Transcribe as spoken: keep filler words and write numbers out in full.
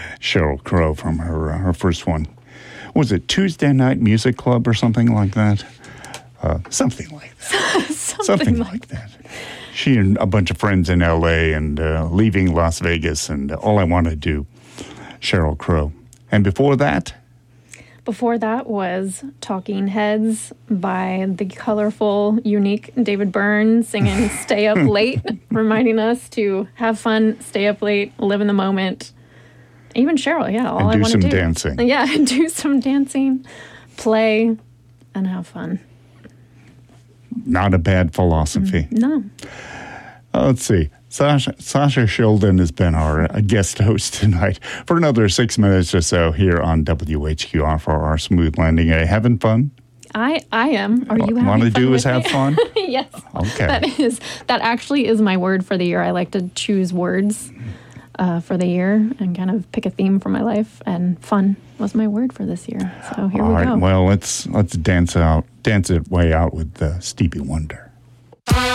Sheryl Crow from her uh, her first one. Was it Tuesday Night Music Club or something like that? Uh, something like that. something, something like, like that. She and a bunch of friends in L A and uh, leaving Las Vegas and uh, All I Want to Do, Sheryl Crow. And before that? Before that was Talking Heads by the colorful, unique David Byrne singing Stay Up Late, reminding us to have fun, stay up late, live in the moment. Even Sheryl, yeah, all and I do want to some do. dancing. Yeah, do some dancing, play, and have fun. Not a bad philosophy. Mm, no. Uh, let's see. Sasha, Sasha Sheldon has been our uh, guest host tonight for another six minutes or so here on W H Q R for our Smooth Landing. Are you having fun? I, I am. Are you having fun? Want to do with is have me? fun? Yes. Okay. That is that actually is my word for the year. I like to choose words uh, for the year and kind of pick a theme for my life. And fun was my word for this year. So here All we right. go. Well, let's let's dance out, dance it way out with uh, Stevie Wonder.